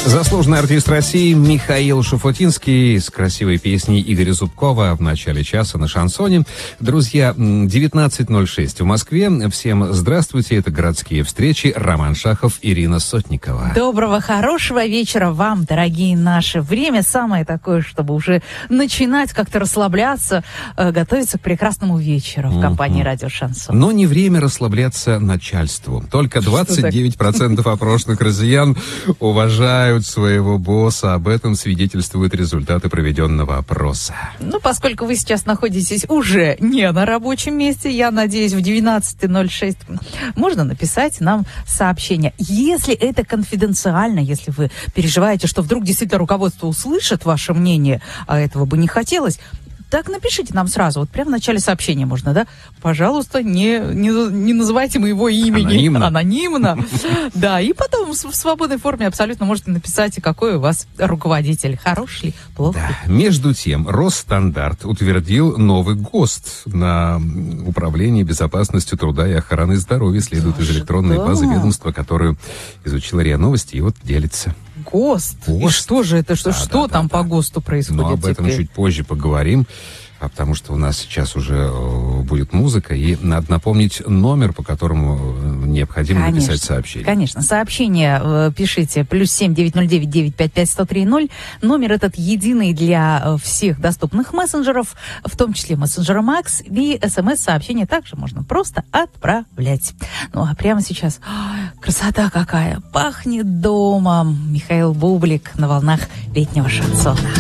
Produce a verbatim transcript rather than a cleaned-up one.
Заслуженный артист России Михаил Шуфутинский с красивой песней Игоря Зубкова в начале часа на шансоне. Друзья, девятнадцать ноль шесть в Москве. Всем здравствуйте. Это «Городские встречи». Роман Шахов, Ирина Сотникова. Доброго, хорошего вечера вам, дорогие наши. Время самое такое, чтобы уже начинать как-то расслабляться, э, готовиться к прекрасному вечеру в компании «Радио Шансон». Но не время расслабляться начальству. Только двадцать девять процентов опрошенных россиян уважают своего босса. Об этом свидетельствуют результаты проведенного опроса. Ну, поскольку вы сейчас находитесь уже не на рабочем месте, я надеюсь, в девятнадцать ноль шесть можно написать нам сообщение. Если это конфиденциально, если вы переживаете, что вдруг действительно руководство услышит ваше мнение, а этого бы не хотелось, так напишите нам сразу, вот прямо в начале сообщения можно, да? Пожалуйста, не, не, не называйте моего имени. Анонимно. Анонимно. Да, и потом в свободной форме абсолютно можете написать, какой у вас руководитель. Хороший ли, плохой. Да. Между тем, Росстандарт утвердил новый ГОСТ на управление безопасностью труда и охраны здоровья. Следует из электронной да. базы ведомства, которую изучила РИА Новости, и вот делится. ГОСТ? ГОСТ. И что же это? Что, Да, что да, там да, по да. ГОСТу происходит? Но об этом теперь? чуть позже поговорим, а потому что у нас сейчас уже э, будет музыка, и надо напомнить номер, по которому необходимо Конечно, написать сообщение. Конечно. Сообщение э, пишите плюс семь девять ноль девять девять пять пять сто три ноль. Номер этот единый для э, всех доступных мессенджеров, в том числе мессенджера Макс, и смс-сообщение также можно просто отправлять. Ну, а прямо сейчас о, красота какая! Пахнет домом. Михаил Бублик на волнах летнего шансона.